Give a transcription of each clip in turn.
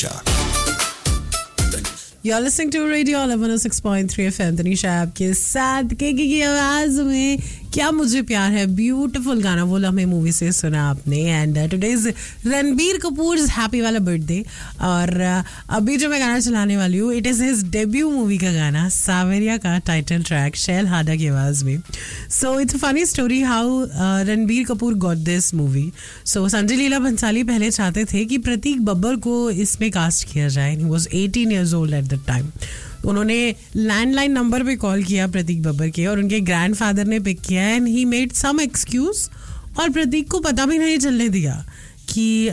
You're listening to Radio 106.3 FM. Tanisha आपके साथ केकी की आवाज में क्या मुझे प्यार है, ब्यूटीफुल गाना वो लम्हे मूवी से सुना आपने. And today's Ranbir Kapoor happy वाला बर्थडे. और अभी जो मैं गाना चलाने वाली हूँ, it is his debut movie का गाना, सावरिया का टाइटल ट्रैक शैल हाडा की आवाज़ में. So it's a funny story how Ranbir Kapoor got this movie. सो संजय लीला भंसाली पहले चाहते थे कि प्रतीक बब्बर को इसमें कास्ट किया जाए. He was 18 years old at the time. उन्होंने लैंडलाइन नंबर पे कॉल किया प्रतीक बब्बर के, और उनके ग्रैंडफादर ने पिक किया and he made some excuse, और प्रतीक को पता भी नहीं चलने दिया कि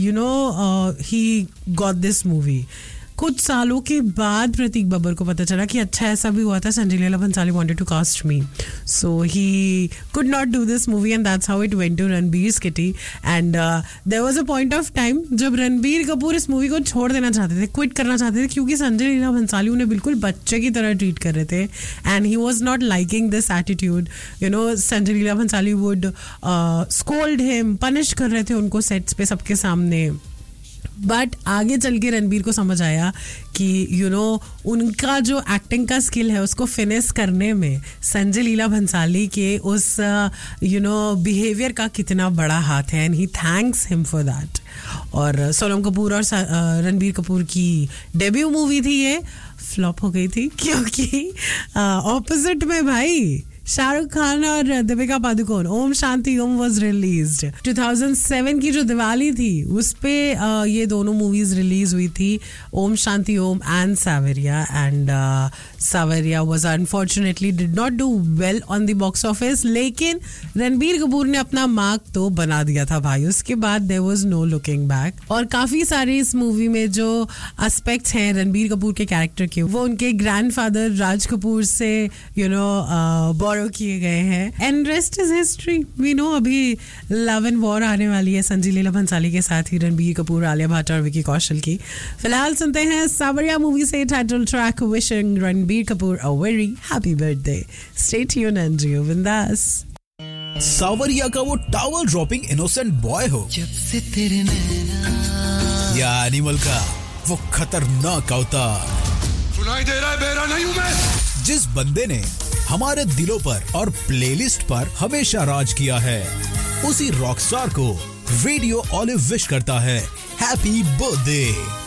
ही गॉट दिस मूवी. कुछ सालों के बाद प्रतीक बब्बर को पता चला कि अच्छा ऐसा भी हुआ था, Sanjay Leela Bhansali wanted to cast me, so he could not do this movie and that's how it went to रणबीर्स kitty. And there was a point of time जब रणबीर कपूर इस मूवी को छोड़ देना चाहते थे, क्विट करना चाहते थे, क्योंकि संजय लीला भंसाली उन्हें बिल्कुल बच्चे की तरह ट्रीट कर रहे थे and he was not liking this attitude. Sanjay Leela Bhansali would scold him, punish कर रहे थे उनको सेट्स पे सबके सामने. बट आगे चल के रणबीर को समझ आया कि उनका जो एक्टिंग का स्किल है उसको फिनिश करने में संजय लीला भंसाली के उस बिहेवियर का कितना बड़ा हाथ है, and he thanks him for that. और सोनम कपूर और रणबीर कपूर की डेब्यू मूवी थी, ये फ्लॉप हो गई थी क्योंकि ऑपोजिट में भाई शाहरुख खान और दीपिका पादुकोण. ओम शांति ओम वाज रिलीज्ड 2007 की जो दिवाली थी उस पे ये दोनों मूवीज रिलीज हुई थी, ओम शांति ओम एंड सावरिया. एंड सावरिया was unfortunately did not do well on the box office, लेकिन रणबीर कपूर ने अपना मार्क तो बना दिया था भाई. उसके बाद there was no looking back. और काफी सारे इस मूवी में जो एस्पेक्ट्स हैं रणबीर कपूर के कैरेक्टर के, वो उनके ग्रैंडफादर राज कपूर से बोरो किए गए हैं. And rest is history. We know अभी लव एंड वॉर आने वाली है संजय लीला भंसाली के साथ ही रणबीर कपूर, आलिया भट्ट और विकी कौशल की. फिलहाल सुनते हैं सावरिया मूवी से title track wishing Ranbir Kapoor a very happy birthday. Stay tuned and जियो बिंदास. सावरिया का वो टॉवल ड्रॉपिंग इनोसेंट बॉय हो, जब से तेरे नैना, या एनिमल का वो खतरनाक अवतार. सुनाई दे रहा है, बेरा नहीं हूं मैं. जिस बंदे ने हमारे दिलों पर और प्लेलिस्ट पर हमेशा राज किया है, उसी रॉकस्टार को रेडियो ऑलिव विश करता है हैप्पी बर्थडे.